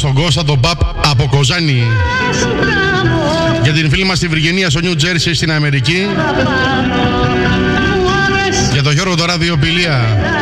στον Κώστα τον Παπ από Κοζάνη. Για την φίλη μας στη Βυργενία στο Νιου Τζέρσι στην Αμερική. Για το Γιώργο το ραδιοπηλία.